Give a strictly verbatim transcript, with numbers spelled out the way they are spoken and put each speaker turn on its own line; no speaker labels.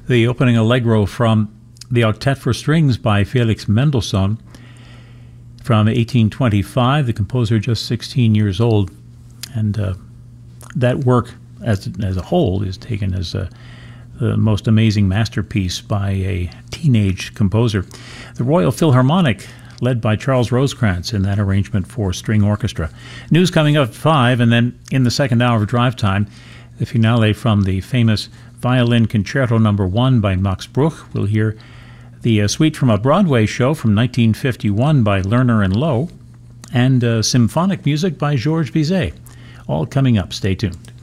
the opening allegro from the Octet for Strings by Felix Mendelssohn from eighteen twenty-five, the composer just sixteen years old. And uh, that work as, as a whole is taken as a, the most amazing masterpiece by a teenage composer. The Royal Philharmonic, led by Charles Rosecrans in that arrangement for string orchestra. News coming up at five, and then in the second hour of drive time, the finale from the famous Violin Concerto Number One by Max Bruch. We'll hear the uh, suite from a Broadway show from nineteen fifty-one by Lerner and Loewe, and uh, symphonic music by Georges Bizet. All coming up. Stay tuned.